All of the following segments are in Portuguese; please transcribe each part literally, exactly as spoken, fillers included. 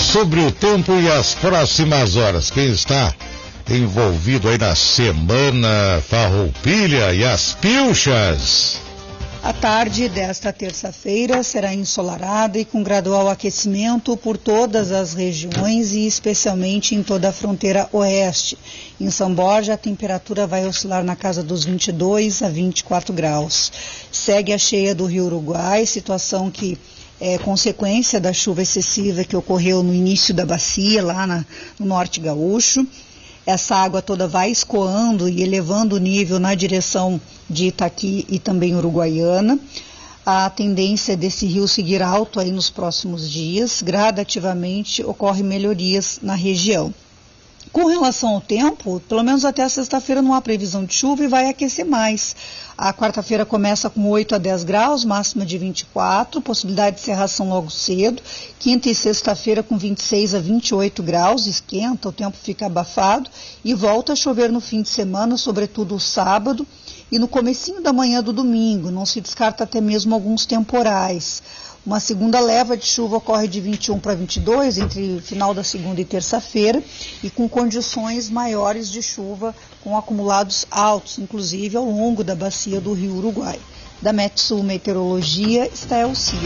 sobre o tempo e as próximas horas. Quem está envolvido aí na semana farroupilha e as pilchas? A tarde desta terça-feira será ensolarada e com gradual aquecimento por todas as regiões e especialmente em toda a fronteira oeste. Em São Borja, a temperatura vai oscilar na casa dos vinte e dois a vinte e quatro graus. Segue a cheia do Rio Uruguai, situação que é consequência da chuva excessiva que ocorreu no início da bacia, lá na, no norte gaúcho. Essa água toda vai escoando e elevando o nível na direção de Itaqui e também Uruguaiana. A tendência desse rio seguir alto aí nos próximos dias. Gradativamente ocorrem melhorias na região. Com relação ao tempo, pelo menos até a sexta-feira não há previsão de chuva e vai aquecer mais. A quarta-feira começa com oito a dez graus, máxima de vinte e quatro, possibilidade de cerração logo cedo. Quinta e sexta-feira com vinte e seis a vinte e oito graus, esquenta, o tempo fica abafado e volta a chover no fim de semana, sobretudo o sábado e no comecinho da manhã do domingo. Não se descarta até mesmo alguns temporais. Uma segunda leva de chuva ocorre de vinte e um para vinte e dois, entre final da segunda e terça-feira, e com condições maiores de chuva, com acumulados altos, inclusive ao longo da bacia do Rio Uruguai. Da Metsul Meteorologia, Estel Cias.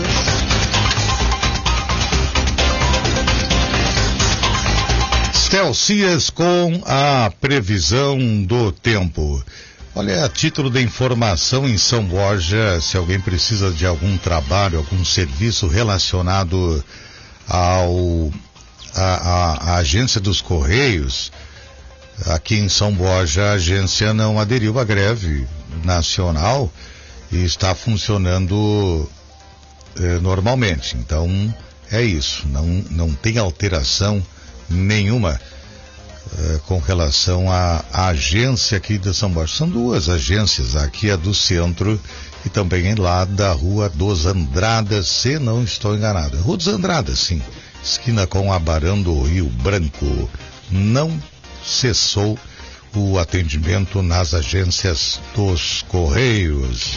Estel Cias com a previsão do tempo. Olha, a título de informação, em São Borja, se alguém precisa de algum trabalho, algum serviço relacionado ao a, a, a agência dos Correios, aqui em São Borja, a agência não aderiu à greve nacional e está funcionando eh, normalmente. Então, é isso, não, não tem alteração nenhuma com relação à, à agência aqui de São Borja. São duas agências, aqui a do centro e também lá da Rua dos Andradas, se não estou enganado. Rua dos Andradas, sim, esquina com a Barão do Rio Branco. Não cessou o atendimento nas agências dos Correios.